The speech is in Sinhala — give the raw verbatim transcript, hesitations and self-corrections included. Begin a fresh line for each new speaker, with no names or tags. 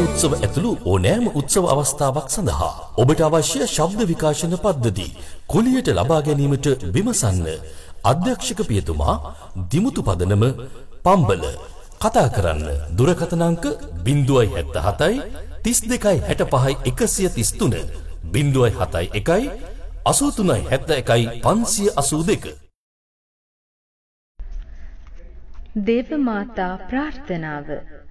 උත්සව ඇතුළු ඕනෑම උත්සව අවස්ථාවක් සඳහා ඔබට අවශ්‍ය ශබ්ද විකාශන පද්ධති කුලියට ලබා ගැනීමට විමසන්න. අධ්‍යක්ෂක පියතුමා දිමුතු පදනම පම්බල. කතා කරන්න දුරකථන අංක ज़ीरो सात सात तीस දෙකයි හැට පහයි එකසිය තිස් තුන ज़ीरो හතයි එකයි අසූ තුනයි හැත්තෑ එකයි පන්සිය අසූ දෙක.
දේව මාතා ප්‍රාර්ථනාව